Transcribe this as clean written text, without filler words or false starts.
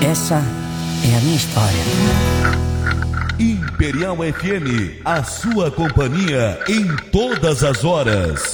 Essa é a minha história. Imperial FM, a sua companhia em todas as horas.